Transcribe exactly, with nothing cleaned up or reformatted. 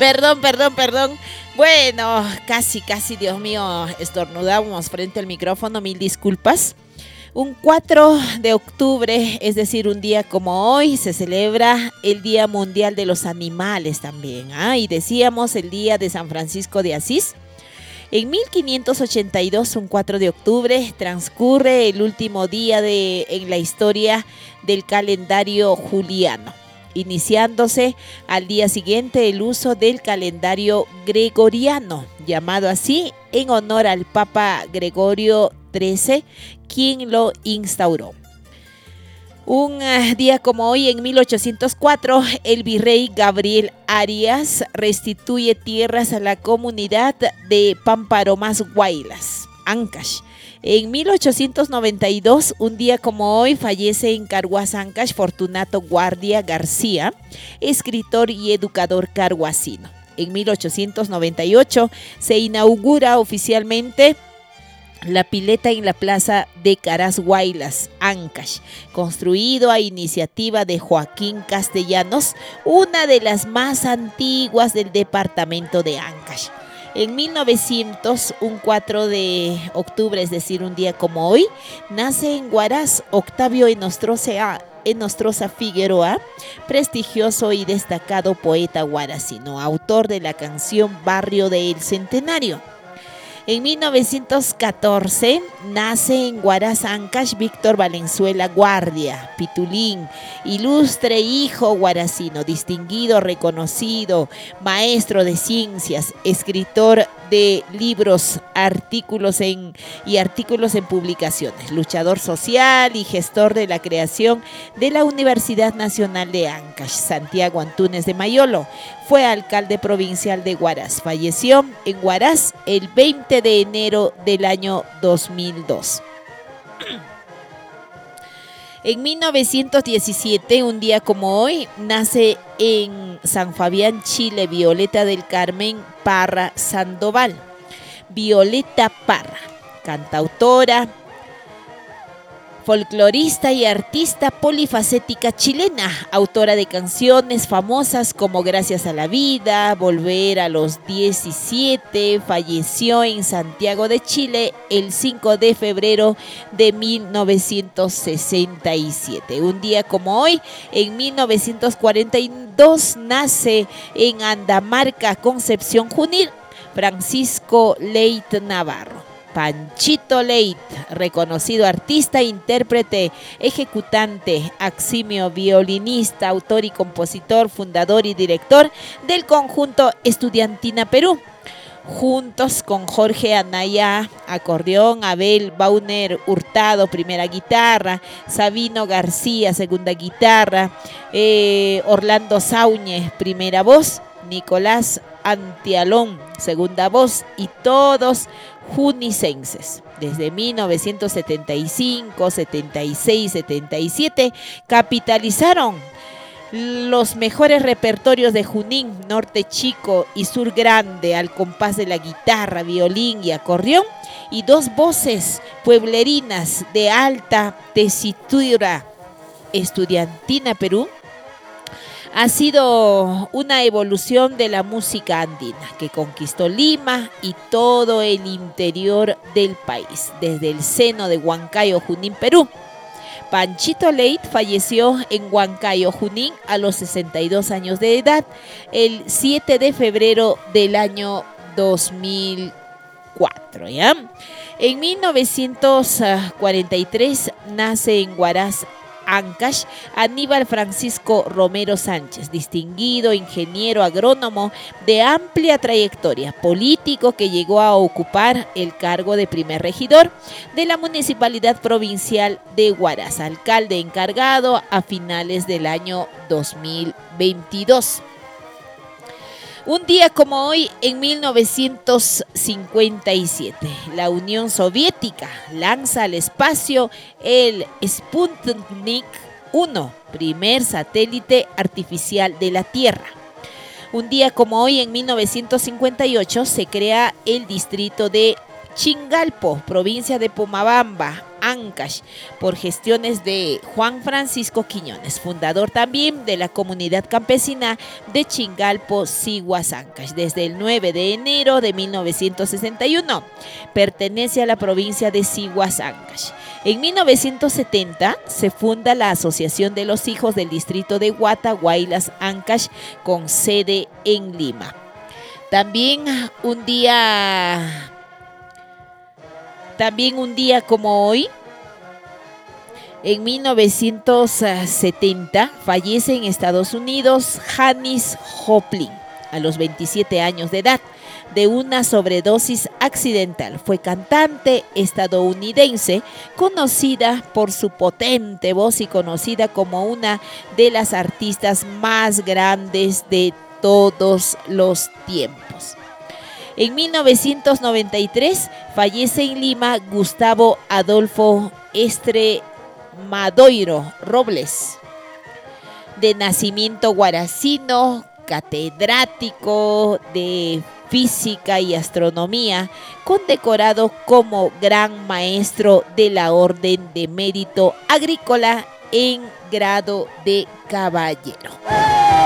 Perdón, perdón, perdón. Bueno, casi, casi, Dios mío, estornudamos frente al micrófono, mil disculpas. Un cuatro de octubre, es decir, un día como hoy, se celebra el Día Mundial de los Animales también. ¿ah? Y decíamos el Día de San Francisco de Asís. En mil quinientos ochenta y dos, un cuatro de octubre, transcurre el último día de, en la historia del calendario juliano, iniciándose al día siguiente el uso del calendario gregoriano, llamado así en honor al Papa Gregorio trece, quien lo instauró. Un uh, día como hoy, en mil ochocientos cuatro, el virrey Gabriel Arias restituye tierras a la comunidad de Pamparomas Guaylas, Ancash. En mil ochocientos noventa y dos, un día como hoy, fallece en Carhuaz, Ancash, Fortunato Guardia García, escritor y educador carhuacino. En mil ochocientos noventa y ocho se inaugura oficialmente la pileta en la plaza de Caraz Guaylas, Ancash, construido a iniciativa de Joaquín Castellanos, una de las más antiguas del departamento de Ancash. En mil novecientos, un cuatro de octubre, es decir, un día como hoy, nace en Huaraz Octavio Enostroza, Enostroza Figueroa, prestigioso y destacado poeta guaracino, autor de la canción Barrio del Centenario. En mil novecientos catorce nace en Huaraz, Ancash, Víctor Valenzuela Guardia, Pitulín, ilustre hijo guaracino, distinguido, reconocido, maestro de ciencias, escritor de libros, artículos en, y artículos en publicaciones, luchador social y gestor de la creación de la Universidad Nacional de Ancash. Santiago Antúnez de Mayolo fue alcalde provincial de Huaraz. Falleció en Huaraz el veinte de enero del año dos mil dos. En mil novecientos diecisiete, un día como hoy, nace en San Fabián, Chile, Violeta del Carmen Parra Sandoval. Violeta Parra, cantautora, folclorista y artista polifacética chilena, autora de canciones famosas como Gracias a la Vida, Volver a los diecisiete, falleció en Santiago de Chile el cinco de febrero de mil novecientos sesenta y siete. Un día como hoy, en mil novecientos cuarenta y dos, nace en Andamarca, Concepción, Junín, Francisco Leit Navarro. Panchito Leit, reconocido artista, intérprete, ejecutante, eximio violinista, autor y compositor, fundador y director del conjunto Estudiantina Perú. Juntos con Jorge Anaya, acordeón, Abel Bauner Hurtado, primera guitarra, Sabino García, segunda guitarra, eh, Orlando Sauñez, primera voz, Nicolás Antialón, segunda voz, y todos junicenses. Desde mil novecientos setenta y cinco, setenta y seis, setenta y siete capitalizaron los mejores repertorios de Junín, Norte Chico y Sur Grande, al compás de la guitarra, violín y acordeón, y dos voces pueblerinas de alta tesitura. Estudiantina Perú ha sido una evolución de la música andina que conquistó Lima y todo el interior del país, desde el seno de Huancayo, Junín, Perú. Panchito Leit falleció en Huancayo, Junín, a los sesenta y dos años de edad, el siete de febrero del año dos mil cuatro. ¿ya? En mil novecientos cuarenta y tres nace en Huaraz, Ancash, Aníbal Francisco Romero Sánchez, distinguido ingeniero agrónomo de amplia trayectoria, político que llegó a ocupar el cargo de primer regidor de la Municipalidad Provincial de Huaraz, alcalde encargado a finales del año dos mil veintidós. Un día como hoy, en mil novecientos cincuenta y siete, la Unión Soviética lanza al espacio el Sputnik uno, primer satélite artificial de la Tierra. Un día como hoy, en mil novecientos cincuenta y ocho, se crea el distrito de Chingalpo, provincia de Pomabamba, Ancash, por gestiones de Juan Francisco Quiñones, fundador también de la comunidad campesina de Chingalpo, Siguas, Ancash, desde el nueve de enero de mil novecientos sesenta y uno. Pertenece a la provincia de Siguas, Ancash. En mil novecientos setenta se funda la Asociación de los Hijos del Distrito de Huata, Huaylas, Ancash, con sede en Lima. También un día... También un día como hoy, en mil novecientos setenta, fallece en Estados Unidos Janis Joplin, a los veintisiete años de edad, de una sobredosis accidental. Fue cantante estadounidense, conocida por su potente voz y conocida como una de las artistas más grandes de todos los tiempos. En mil novecientos noventa y tres fallece en Lima Gustavo Adolfo Estremadoiro Robles, de nacimiento guaracino, catedrático de física y astronomía, condecorado como gran maestro de la Orden de Mérito Agrícola en grado de caballero.